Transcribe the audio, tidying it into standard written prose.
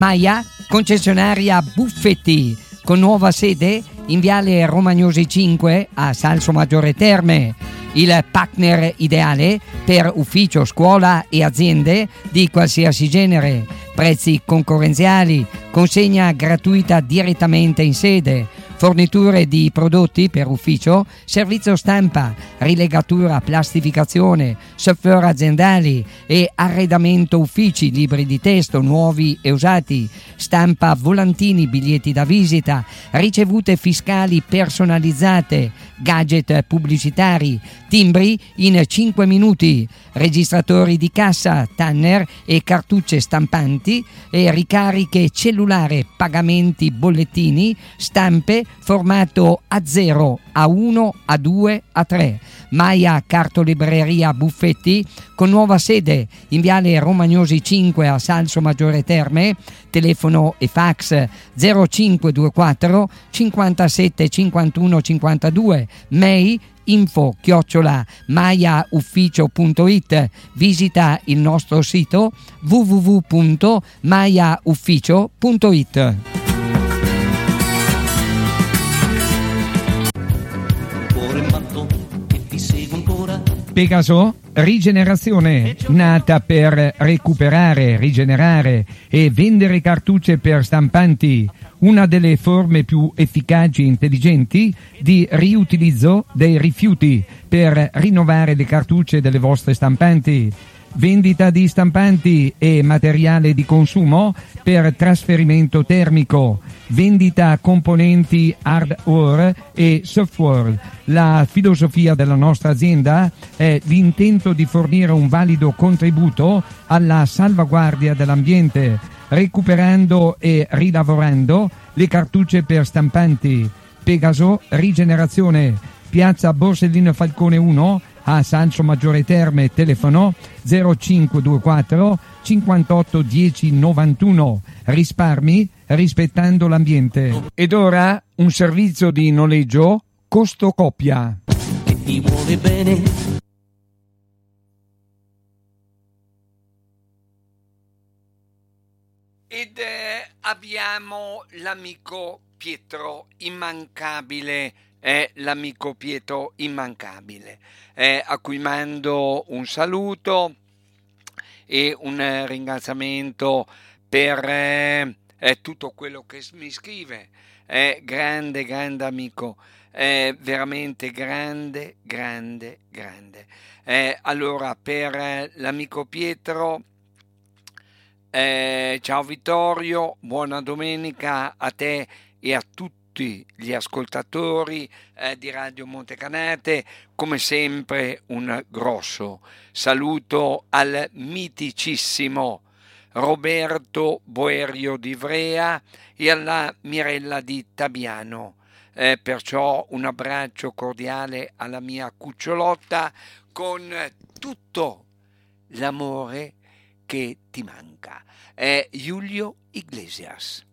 Maia, concessionaria Buffetti, con nuova sede in Viale Romagnosi 5 a Salso Maggiore Terme. Il partner ideale per ufficio, scuola e aziende di qualsiasi genere. Prezzi concorrenziali, consegna gratuita direttamente in sede, forniture di prodotti per ufficio, servizio stampa, rilegatura, plastificazione, software aziendali e arredamento uffici, libri di testo nuovi e usati, stampa volantini, biglietti da visita, ricevute fiscali personalizzate, gadget pubblicitari, timbri in 5 minuti, registratori di cassa, tanner e cartucce stampanti e ricariche cellulare, pagamenti, bollettini, stampe, formato A0, A1, A2, A3. Maia Cartolibreria Buffetti con nuova sede in Viale Romagnosi 5 a Salso Maggiore Terme, telefono e fax 0524 57 51 52, mail info@maiaufficio.it. Visita il nostro sito www.maiaufficio.it. Pegaso Rigenerazione, nata per recuperare, rigenerare e vendere cartucce per stampanti, una delle forme più efficaci e intelligenti di riutilizzo dei rifiuti per rinnovare le cartucce delle vostre stampanti. Vendita di stampanti e materiale di consumo per trasferimento termico, vendita componenti hardware e software. La filosofia della nostra azienda è l'intento di fornire un valido contributo alla salvaguardia dell'ambiente, recuperando e rilavorando le cartucce per stampanti. Pegaso Rigenerazione, piazza Borsellino Falcone 1 a Salso Maggiore Terme, telefono 0524 58 10 91. Risparmi rispettando l'ambiente. Ed ora un servizio di noleggio costo coppia. Che ti vuole bene. Ed abbiamo l'amico Pietro immancabile, è l'amico Pietro immancabile, a cui mando un saluto e un ringraziamento per tutto quello che mi scrive. È grande amico, è veramente grande. Allora, per l'amico Pietro, ciao Vittorio, buona domenica a te e a tutti gli ascoltatori di Radio Montecanate. Come sempre un grosso saluto al miticissimo Roberto Boerio di Ivrea e alla Mirella di Tabiano. Perciò un abbraccio cordiale alla mia cucciolotta con tutto l'amore che ti manca. È Julio Iglesias.